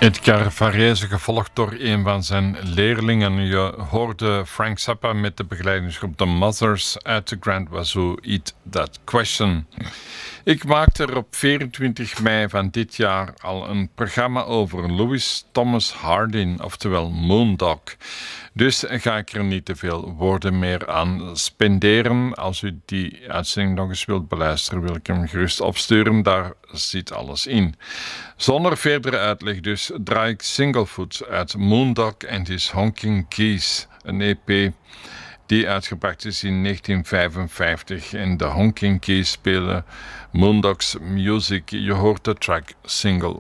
Edgar Varese, gevolgd door een van zijn leerlingen. Je hoorde Frank Zappa met de begeleidingsgroep The Mothers uit de Grand Wazoo Eat That Question. Ik maakte er op 24 mei van dit jaar al een programma over Louis Thomas Harding, oftewel Moondog. Dus ga ik er niet te veel woorden meer aan spenderen. Als u die uitzending nog eens wilt beluisteren, wil ik hem gerust opsturen. Daar zit alles in. Zonder verdere uitleg dus draai ik Singlefoot uit Moondog and His Honking Keys, een EP die uitgebracht is in 1955. En de Honking Keys spelen Moondog's Music. Je hoort de track Singlefoot.